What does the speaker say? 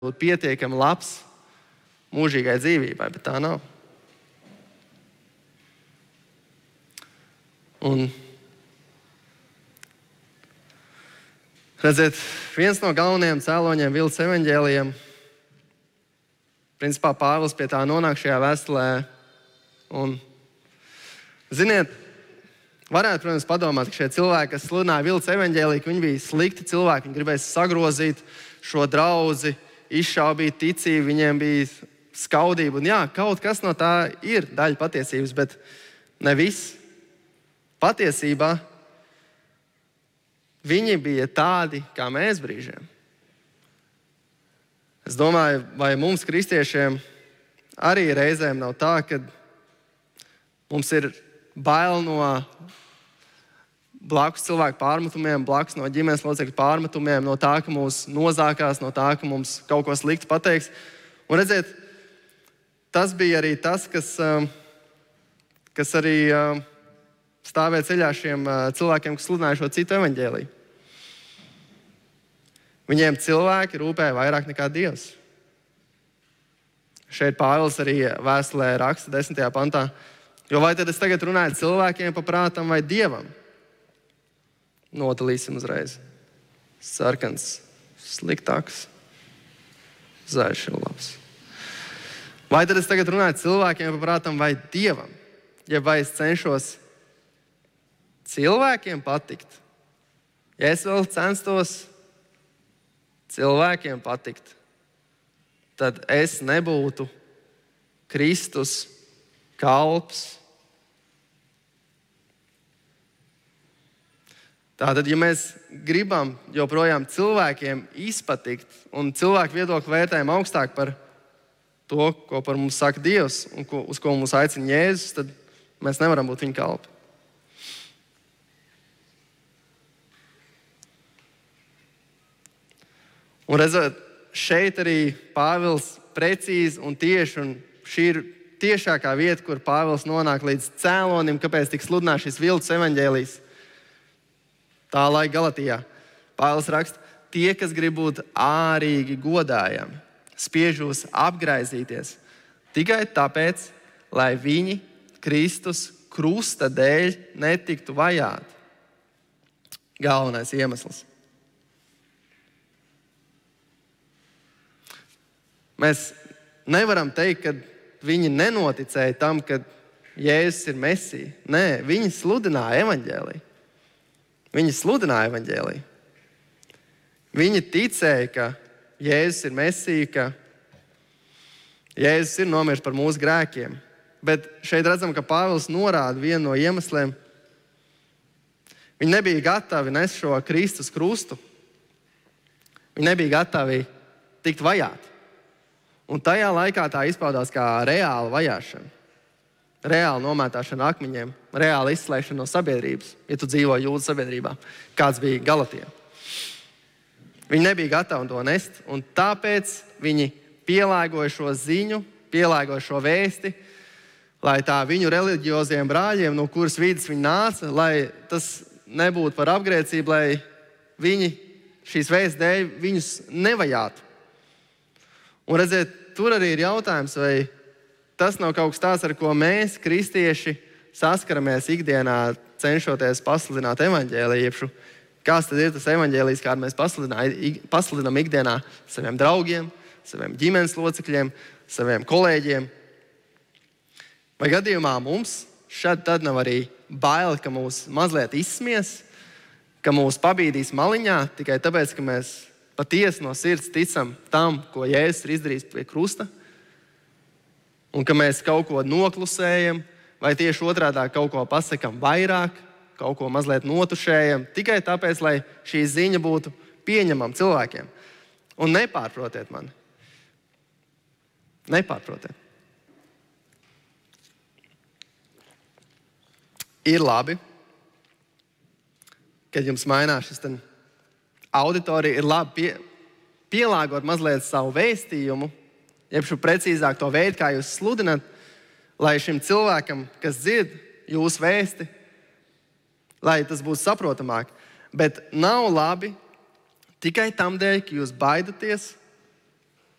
būt pietiekami labs mūžīgai dzīvībai, bet tā nav. Un, redziet, viens no galvenajiem cēloņiem viltus evaņģēlijiem, principā Pāvils pie tā nonāk šajā vēstulē. Un, ziniet, varētu, protams, padomāt, ka šie cilvēki, kas sludināja viltus evaņģēliju, viņi bija slikti cilvēki, viņi gribēja sagrozīt šo draudzi, izšaubīt ticību, viņiem bija skaudība. Un jā, kaut kas no tā ir daļa patiesības, bet ne viss. Patiesībā viņi bija tādi, kā mēs brīžiem. Es domāju, vai mums, kristiešiem, arī reizēm nav tā, ka mums ir bail no blakus cilvēku pārmetumiem, blakus no ģimenes locekļu pārmetumiem, no tā, ka mūs nozākās, no tā, ka mums kaut ko sliktu pateiks. Un redziet, tas bija arī tas, kas arī stāvēja ceļā šiem cilvēkiem, kas sludināja šo citu evaņģēliju. Viņiem cilvēki rūpēja vairāk nekā Dievs. Šeit Pāvils arī vēstulē raksta 10. pantā. Jo vai tad es tagad runāju cilvēkiem pa prātam vai Dievam? Nodalīsim uzreiz. Sarkans, sliktāks, zaļš ir labs. Vai tad es tagad runāju cilvēkiem pa prātam vai Dievam? Ja vai es cenšos cilvēkiem patikt? Ja es vēl censtos cilvēkiem patikt, tad es nebūtu Kristus kalps. Tātad, ja mēs gribam joprojām cilvēkiem izpatikt un cilvēku viedokli vērtējam augstāk par to, ko par mums saka Dievs un uz ko mums aicina Jēzus, tad mēs nevaram būt viņa kalpi. Un redzot, šeit arī Pāvils precīzi un tieši, un šī ir tiešākā vieta, kur Pāvils nonāk līdz cēlonim, kāpēc tika sludināts šis viltus evaņģēlijs. Tā laika Galatijā. Pāvils raksta, tie, kas grib būt ārīgi godājami, spiež jūs apgraizīties tikai tāpēc, lai viņi Kristus krusta dēļ netiktu vajāti. Galvenais iemesls. Mēs nevaram teikt, ka viņi nenoticēja tam, ka Jēzus ir Mesija. Nē, viņi sludināja evaņģēliju. Viņi sludināja evaņģēliju. Viņi ticēja, ka Jēzus ir Mesija, ka Jēzus ir nomiris par mūsu grēkiem. Bet šeit redzam, ka Pāvils norāda vienu no iemesliem. Viņi nebija gatavi nest šo Kristus krustu. Viņi nebija gatavi tikt vajāti. Un tajā laikā tā izpaudās kā reāla vajāšana, reāla nomētāšana akmeņiem, reāla izslēgšana no sabiedrības, ja tu dzīvo jūdu sabiedrībā, kāds bija Galatijā. Viņi nebija gatavi to nest, un tāpēc viņi pielāgoja šo ziņu, pielāgoja šo vēsti, lai tā viņu reliģioziem brāļiem, no kuras vidas viņi nāca, lai tas nebūtu par apgrēcību, lai viņi šīs vēstas dēļ viņus nevajātu. Un redziet, tur arī ir jautājums, vai tas nav kaut kas tāds, ar ko mēs, kristieši, saskaramies ikdienā, cenšoties pasludināt evaņģēliju. Kas tad ir tas evaņģēlijs, kādu mēs pasludinām ikdienā saviem draugiem, saviem ģimenes locekļiem, saviem kolēģiem? Vai gadījumā mums šad tad nav arī bail, ka mūs mazliet izsmies, ka mūs pabīdīs maliņā tikai tāpēc, ka mēs patiesi no sirds ticam tam, ko Jēzus ir izdarījis pie krusta, un ka mēs kaut ko noklusējam, vai tieši otrādā kaut ko pasakam vairāk, kaut ko mazliet notušējam, tikai tāpēc, lai šī ziņa būtu pieņemama cilvēkiem. Un nepārprotiet mani. Nepārprotiet. Ir labi, kad jums mainās šis auditorija, ir labi pielāgot mazliet savu vēstījumu, jeb precīzāk to veidu, kā jūs sludināt, lai šim cilvēkam, kas dzird jūsu vēsti, lai tas būtu saprotamāk. Bet nav labi tikai tam dēļ, ka jūs baidaties